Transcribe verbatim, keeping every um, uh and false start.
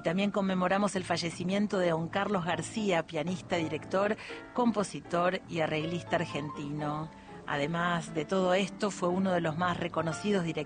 también conmemoramos el fallecimiento de don Carlos García, pianista, director, compositor y arreglista argentino. Además de todo esto, fue uno de los más reconocidos directores